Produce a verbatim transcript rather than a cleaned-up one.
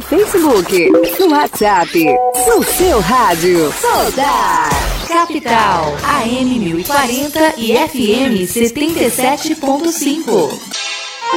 Facebook, no WhatsApp, no seu rádio. Soldar. Capital, A M mil e quarenta e F M setenta e sete ponto cinco.